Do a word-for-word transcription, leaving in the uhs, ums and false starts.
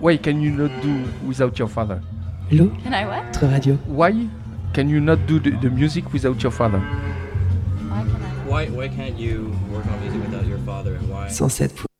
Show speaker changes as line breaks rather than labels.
Why can you not do without your father?
L'eau.
Can I what?
Notre radio.
Why can you not do the, the music without your father?
Why can I?
Why why can't you work on music without your father, and why?
cent sept